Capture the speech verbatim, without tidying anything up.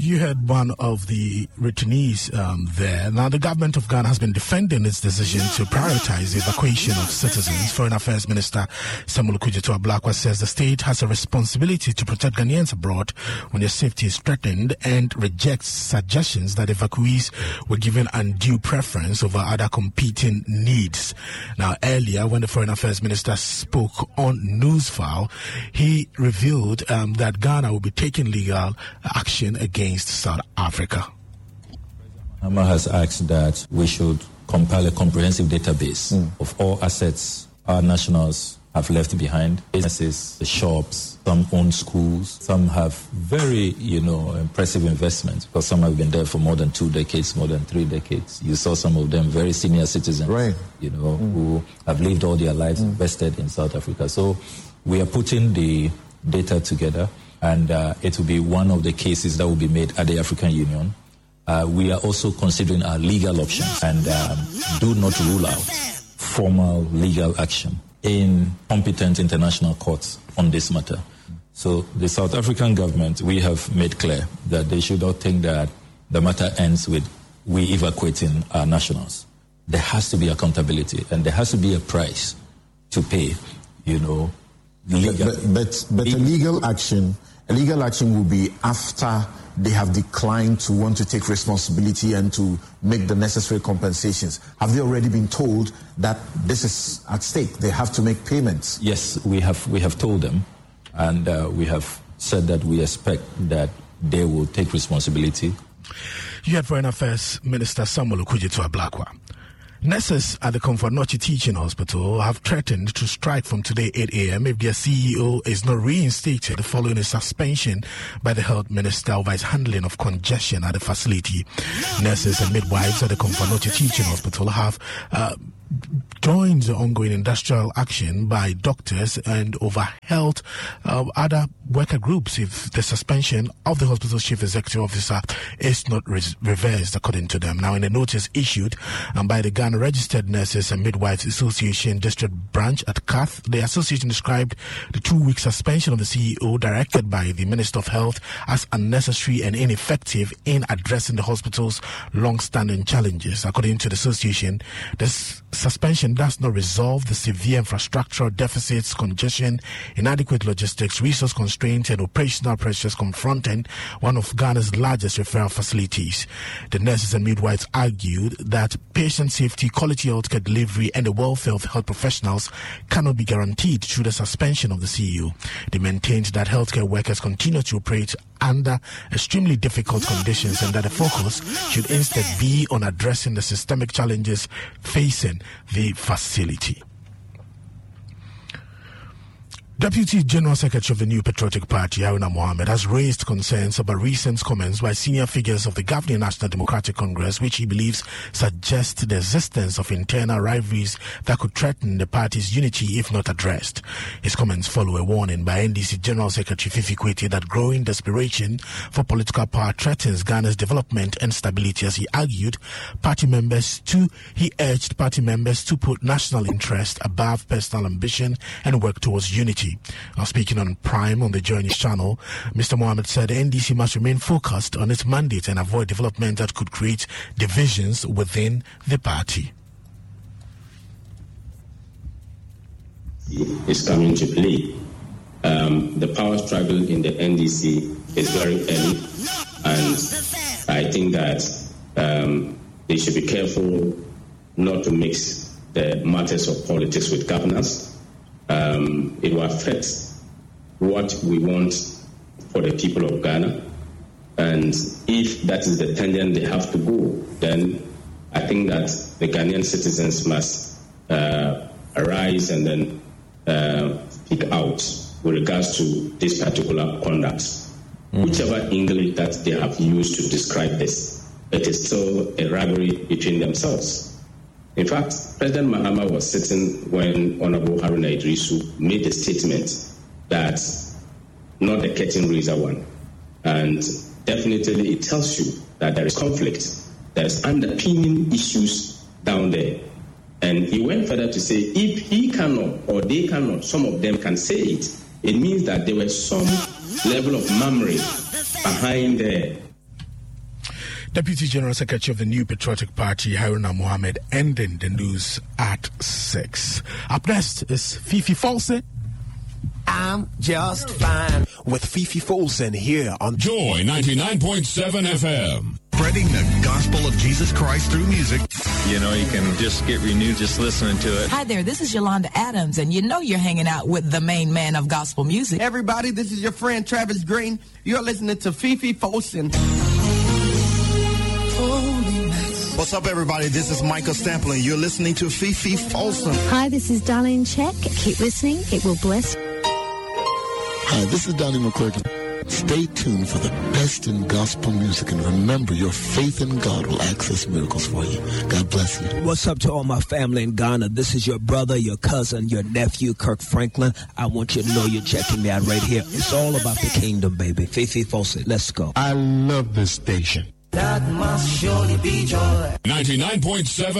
You heard one of the returnees um, there. Now, the government of Ghana has been defending its decision to prioritize the evacuation of citizens. Foreign Affairs Minister Samuel Okudzeto Ablakwa says the state has a responsibility to protect Ghanaians abroad when their safety is threatened, and rejects suggestions that evacuees were given undue preference over other competing needs. Now, earlier, when the Foreign Affairs Minister spoke on Newsfile, he revealed um, that Ghana will be taking legal action against South Africa. Mahama has asked that we should compile a comprehensive database mm. of all assets our nationals have left behind. Businesses, the shops, some own schools, some have very, you know, impressive investments, because some have been there for more than two decades, more than three decades. You saw some of them very senior citizens, right. you know, mm. who have lived all their lives mm. invested in South Africa. So we are putting the data together, and uh, it will be one of the cases that will be made at the African Union. Uh, we are also considering our legal options, and um, do not rule out formal legal action in competent international courts on this matter. So the South African government, we have made clear that they should not think that the matter ends with we evacuating our nationals. There has to be accountability, and there has to be a price to pay, you know, legal. But, but, but, but a legal action... A legal action will be after they have declined to want to take responsibility and to make the necessary compensations. Have they already been told that this is at stake? They have to make payments. Yes, we have we have told them, and uh, we have said that we expect that they will take responsibility. You had Foreign Affairs Minister Samuel Okudzeto Ablakwa. Nurses at the Comfort Nochi Teaching Hospital have threatened to strike from today eight a.m. if their C E O is not reinstated following a suspension by the Health Minister over his handling of congestion at the facility. Nurses and midwives at the Comfort Nochi Teaching Hospital have uh, joined the ongoing industrial action by doctors and over health uh, other worker groups if the suspension of the hospital's chief executive officer is not re- reversed, according to them. Now, in a notice issued um, by the Ghana Registered Nurses and Midwives Association District Branch at C A Th, the association described the two-week suspension of the C E O directed by the Minister of Health as unnecessary and ineffective in addressing the hospital's long-standing challenges. According to the association, this suspension does not resolve the severe infrastructural deficits, congestion, inadequate logistics, resource constraints, and operational pressures confronting one of Ghana's largest referral facilities. The nurses and midwives argued that patient safety, quality healthcare delivery, and the welfare of health professionals cannot be guaranteed through the suspension of the C E O. They maintained that healthcare workers continue to operate under extremely difficult conditions, and that the focus should instead be on addressing the systemic challenges facing the facility. Deputy General Secretary of the New Patriotic Party, Haruna Mohammed, has raised concerns about recent comments by senior figures of the governing National Democratic Congress, which he believes suggest the existence of internal rivalries that could threaten the party's unity if not addressed. His comments follow a warning by N D C General Secretary Fifi Kwete that growing desperation for political power threatens Ghana's development and stability. As he argued, party members to he urged party members to put national interest above personal ambition and work towards unity. Now, speaking on Prime on the Journeys channel, Mister Mohammed said the N D C must remain focused on its mandate and avoid development that could create divisions within the party. Is coming to play. Um, the power struggle in the N D C is very early, and I think that um, they should be careful not to mix the matters of politics with governance. Um, it will affect what we want for the people of Ghana. And if that is the tangent they have to go, then I think that the Ghanaian citizens must uh, arise and then uh, speak out with regards to this particular conduct. Mm-hmm. Whichever English that they have used to describe this, it is still a rivalry between themselves. In fact, President Mahama was sitting when Honorable Haruna Iddrisu made the statement that not the curtain raiser one. And definitely it tells you that there is conflict. There's underpinning issues down there. And he went further to say, if he cannot or they cannot, some of them can say it, it means that there was some level of murmuring behind there. Deputy General Secretary of the New Patriotic Party, Haruna Mohammed, ending the news at six. Up next is Fifi Folsen. I'm just fine with Fifi Folsen here on Joy ninety-nine point seven F M. Spreading the gospel of Jesus Christ through music. You know, you can just get renewed just listening to it. Hi there, this is Yolanda Adams, and you know you're hanging out with the main man of gospel music. Everybody, this is your friend Travis Green. You're listening to Fifi Folsen. What's up, everybody? This is Michael Stamplin. You're listening to Fifi Folsen. Hi, this is Darlene Check. Keep listening. It will bless. Hi, this is Donnie McClurkin. Stay tuned for the best in gospel music, and remember, your faith in God will access miracles for you. God bless you. What's up to all my family in Ghana? This is your brother, your cousin, your nephew, Kirk Franklin. I want you to know you're checking me out right here. It's all about the kingdom, baby. Fifi Folsen, let's go. I love this station. That must surely be joy. ninety-nine point seven